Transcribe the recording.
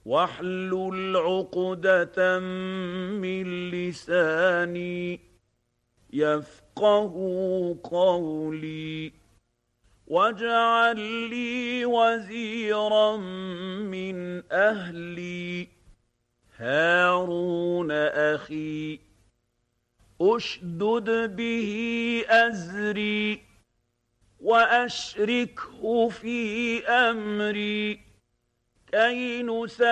واحلل عقدة من لساني يفقهوا قولي. واجعل لي وزيرا من أهلي هارون أخي اشدد به أزري وأشركه في أمري كي